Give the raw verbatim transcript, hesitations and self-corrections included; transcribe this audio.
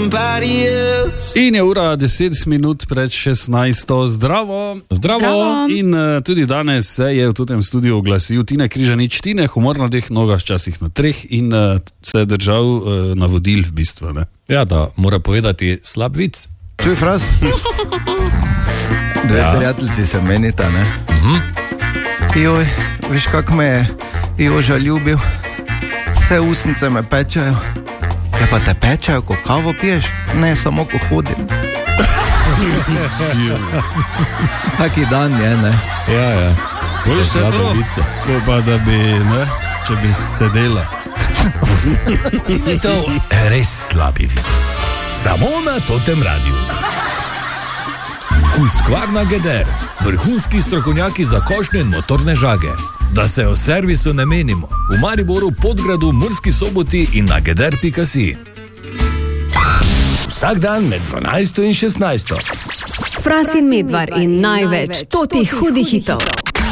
In je ura deset minut pred šestnajsto. Zdravo. Zdravo. Zdravo. In uh, tudi danes se je v tem studiu oglasil Tine Križanič. Tine, humor na dveh nogah, včasih na treh in uh, se je držal uh, navodil v bistvu. Ne? Ja, da mora povedati slab vic. Čuj, Fras. Dve ja. prijateljici se menita, ne? Uh-huh. Joj, veš kak me je Joža ljubil? Vse usnice me pečajo. Ja, pa te pečajo, ko kavo piješ? Ne, samo ko hodim. Taki dan je, ne? Ja, ja. Bolj se to, ko pa da bi, ne, če bi sedela. Je to res slabi vid. Samo na Totem radiju. Husqvarna Geder, vrhunski strokovnjaki za košnje in motorne žage. Da se o servisu ne menimo. V Mariboru, Podgradu, Murski Soboti in na geder pika si. Vsak dan med dvanajsto in šestnajsto. Fras in Medvar in največ totih hudih hitov.